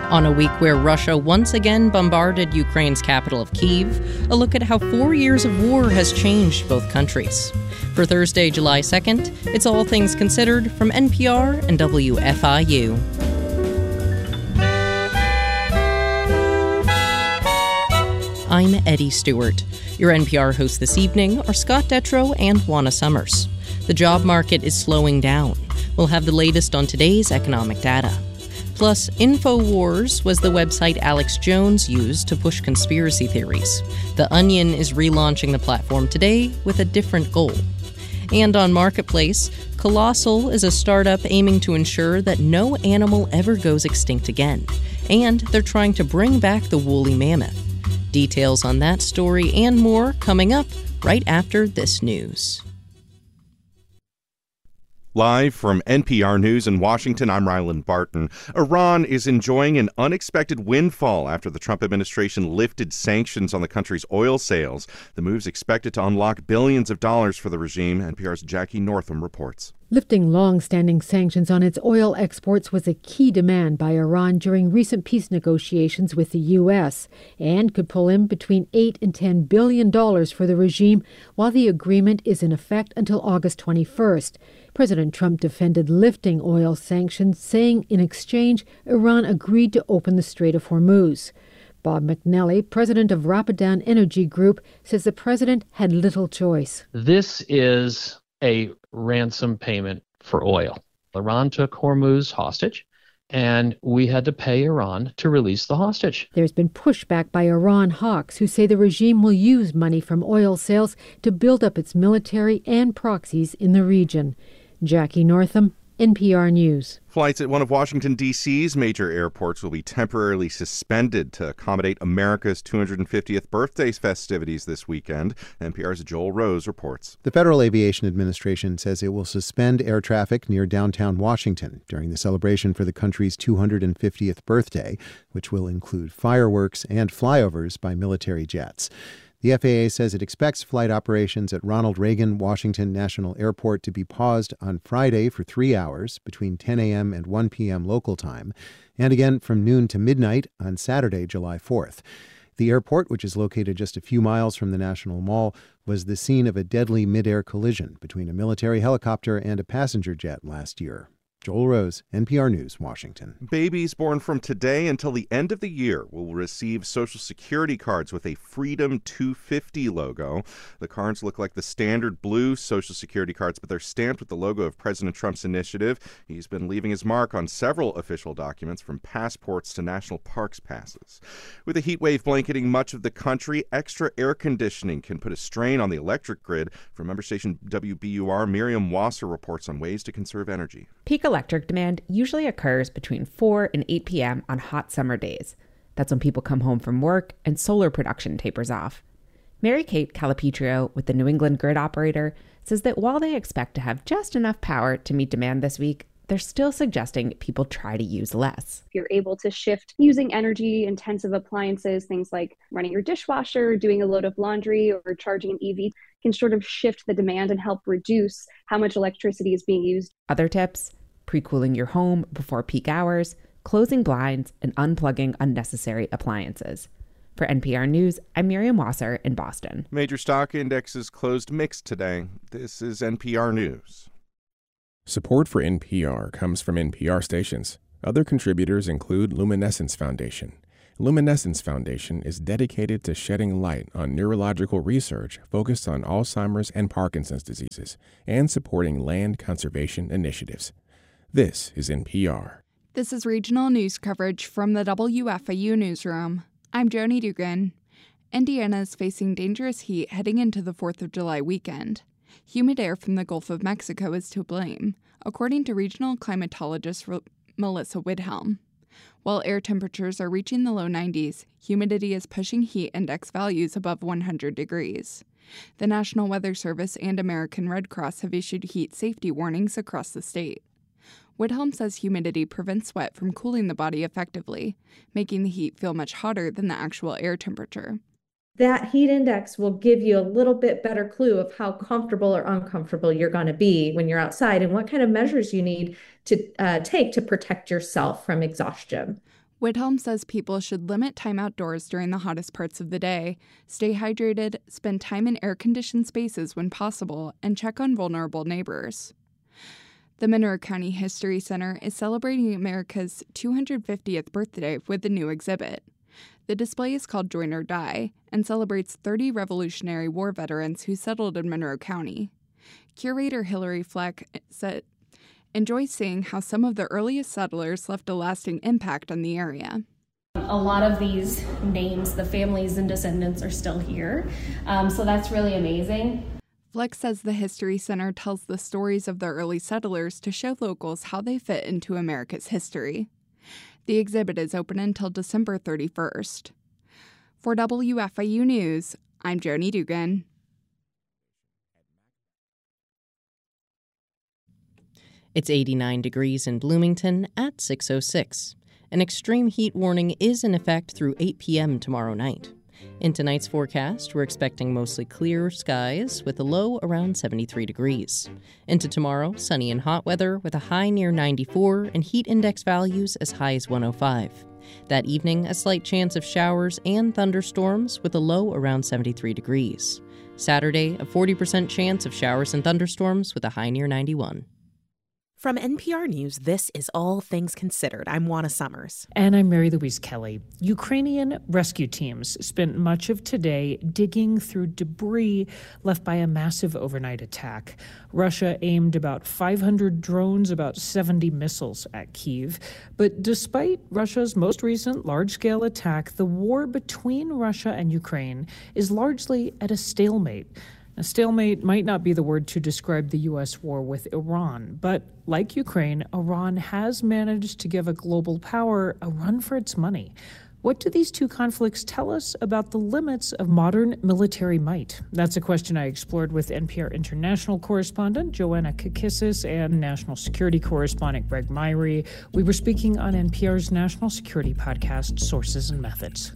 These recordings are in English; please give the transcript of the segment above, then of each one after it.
On a week where Russia once again bombarded Ukraine's capital of Kyiv, a look at how 4 years of war has changed both countries. For Thursday, July 2nd, it's All Things Considered from NPR and WFIU. I'm Eddie Stewart. Your NPR hosts this evening are Scott Detrow and Juana Summers. The job market is slowing down. We'll have the latest on today's economic data. Plus, InfoWars was the website Alex Jones used to push conspiracy theories. The Onion is relaunching the platform today with a different goal. And on Marketplace, Colossal is a startup aiming to ensure that no animal ever goes extinct again. And they're trying to bring back the woolly mammoth. Details on that story and more coming up right after this news. Live from NPR News in Washington, I'm Ryland Barton. Iran is enjoying an unexpected windfall after the Trump administration lifted sanctions on the country's oil sales. The move's expected to unlock billions of dollars for the regime. NPR's Jackie Northam reports. Lifting long-standing sanctions on its oil exports was a key demand by Iran during recent peace negotiations with the U.S. and could pull in between $8 and $10 billion for the regime while the agreement is in effect until August 21st. President Trump defended lifting oil sanctions, saying in exchange, Iran agreed to open the Strait of Hormuz. Bob McNally, president of Rapidan Energy Group, says the president had little choice. This is a ransom payment for oil. Iran took Hormuz hostage, and we had to pay Iran to release the hostage. There's been pushback by Iran hawks who say the regime will use money from oil sales to build up its military and proxies in the region. Jackie Northam, NPR News. Flights at one of Washington, D.C.'s major airports will be temporarily suspended to accommodate America's 250th birthday festivities this weekend. NPR's Joel Rose reports. The Federal Aviation Administration says it will suspend air traffic near downtown Washington during the celebration for the country's 250th birthday, which will include fireworks and flyovers by military jets. The FAA says it expects flight operations at Ronald Reagan Washington National Airport to be paused on Friday for 3 hours between 10 a.m. and 1 p.m. local time, and again from noon to midnight on Saturday, July 4th. The airport, which is located just a few miles from the National Mall, was the scene of a deadly mid-air collision between a military helicopter and a passenger jet last year. Joel Rose, NPR News, Washington. Babies born from today until the end of the year will receive Social Security cards with a Freedom 250 logo. The cards look like the standard blue Social Security cards, but they're stamped with the logo of President Trump's initiative. He's been leaving his mark on several official documents, from passports to national parks passes. With a heat wave blanketing much of the country, extra air conditioning can put a strain on the electric grid. From member station WBUR, Miriam Wasser reports on ways to conserve energy. Peak electric demand usually occurs between 4 and 8 p.m. on hot summer days. That's when people come home from work and solar production tapers off. Mary Kate Calipetrio with the New England Grid Operator says that while they expect to have just enough power to meet demand this week, they're still suggesting people try to use less. If you're able to shift using energy-intensive appliances, things like running your dishwasher, doing a load of laundry, or charging an EV, can sort of shift the demand and help reduce how much electricity is being used. Other tips: pre-cooling your home before peak hours, closing blinds, and unplugging unnecessary appliances. For NPR News, I'm Miriam Wasser in Boston. Major stock indexes closed mixed today. This is NPR News. Support for NPR comes from NPR stations. Other contributors include Luminescence Foundation. Luminescence Foundation is dedicated to shedding light on neurological research focused on Alzheimer's and Parkinson's diseases and supporting land conservation initiatives. This is NPR. This is regional news coverage from the WFIU newsroom. I'm Joni Dugan. Indiana is facing dangerous heat heading into the 4th of July weekend. Humid air from the Gulf of Mexico is to blame, according to regional climatologist Melissa Widhelm. While air temperatures are reaching the low 90s, humidity is pushing heat index values above 100 degrees. The National Weather Service and American Red Cross have issued heat safety warnings across the state. Widhelm says humidity prevents sweat from cooling the body effectively, making the heat feel much hotter than the actual air temperature. That heat index will give you a little bit better clue of how comfortable or uncomfortable you're going to be when you're outside and what kind of measures you need to take to protect yourself from exhaustion. Whithelm says people should limit time outdoors during the hottest parts of the day, stay hydrated, spend time in air-conditioned spaces when possible, and check on vulnerable neighbors. The Monroe County History Center is celebrating America's 250th birthday with a new exhibit. The display is called Join or Die and celebrates 30 Revolutionary War veterans who settled in Monroe County. Curator Hillary Fleck said, "Enjoy seeing how some of the earliest settlers left a lasting impact on the area." A lot of these names, the families and descendants are still here, so that's really amazing. Fleck says the History Center tells the stories of the early settlers to show locals how they fit into America's history. The exhibit is open until December 31st. For WFIU News, I'm Joni Dugan. It's 89 degrees in Bloomington at 6:06. An extreme heat warning is in effect through 8 p.m. tomorrow night. In tonight's forecast, we're expecting mostly clear skies with a low around 73 degrees. Into tomorrow, sunny and hot weather with a high near 94 and heat index values as high as 105. That evening, a slight chance of showers and thunderstorms with a low around 73 degrees. Saturday, a 40% chance of showers and thunderstorms with a high near 91. From NPR News, this is All Things Considered. I'm Juana Summers. And I'm Mary Louise Kelly. Ukrainian rescue teams spent much of today digging through debris left by a massive overnight attack. Russia aimed about 500 drones, about 70 missiles at Kyiv. But despite Russia's most recent large-scale attack, the war between Russia and Ukraine is largely at a stalemate. A stalemate might not be the word to describe the U.S. war with Iran, but like Ukraine, Iran has managed to give a global power a run for its money. What do these two conflicts tell us about the limits of modern military might? That's a question I explored with NPR international correspondent Joanna Kakissis and national security correspondent Greg Myrie. We were speaking on NPR's national security podcast, Sources and Methods.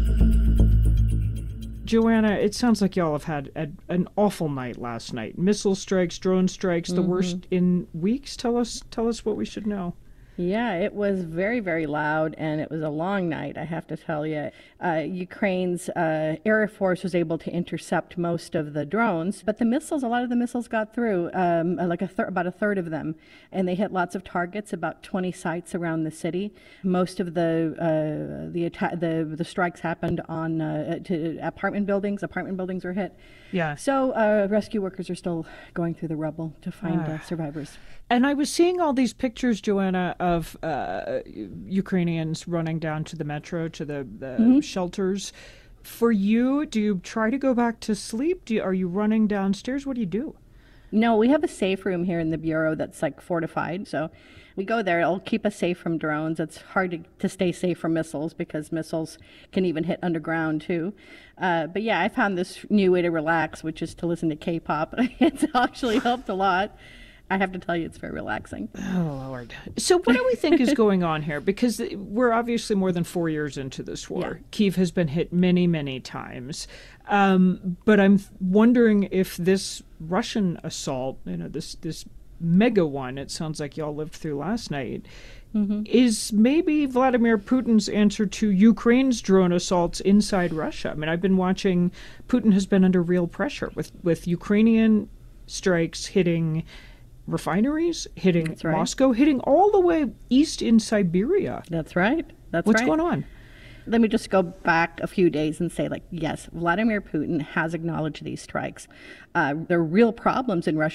Joanna, it sounds like y'all have had an awful night last night. Missile strikes, drone strikes, the worst in weeks. Tell us what we should know. Yeah, it was very, very loud, and it was a long night, I have to tell you. Ukraine's Air Force was able to intercept most of the drones, but a lot of the missiles got through, about a third of them, and they hit lots of targets, about 20 sites around the city. Most of the strikes happened on to apartment buildings. Apartment buildings were hit. Yeah. So rescue workers are still going through the rubble to find survivors. And I was seeing all these pictures, Joanna, of Ukrainians running down to the metro, to the shelters. For you, do you try to go back to sleep? Are you running downstairs? What do you do? No, we have a safe room here in the Bureau that's fortified. So we go there. It'll keep us safe from drones. It's hard to stay safe from missiles because missiles can even hit underground too. But yeah, I found this new way to relax, which is to listen to K-pop. It's actually helped a lot. I have to tell you, it's very relaxing. Oh, Lord. So what do we think is going on here? Because we're obviously more than 4 years into this war. Yeah. Kyiv has been hit many, many times. But I'm wondering if this Russian assault, this mega one, it sounds like y'all lived through last night, is maybe Vladimir Putin's answer to Ukraine's drone assaults inside Russia. I mean, I've been watching, Putin has been under real pressure with Ukrainian strikes hitting refineries, hitting Moscow, hitting all the way east in Siberia. That's right. What's going on? Let me just go back a few days and say, yes, Vladimir Putin has acknowledged these strikes. There are real problems in